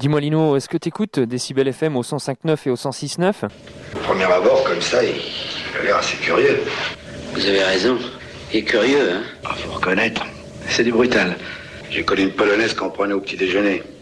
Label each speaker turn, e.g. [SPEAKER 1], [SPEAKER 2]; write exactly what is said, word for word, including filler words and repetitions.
[SPEAKER 1] Dis-moi Lino, est-ce que t'écoutes Décibel F M au cent cinq neuf et au cent six neuf?
[SPEAKER 2] Au premier abord, comme ça, il, il a l'air assez curieux.
[SPEAKER 3] Vous avez raison. Il est curieux, hein?
[SPEAKER 2] Ah, faut reconnaître. C'est du brutal. J'ai connu une polonaise qu'on prenait au petit déjeuner.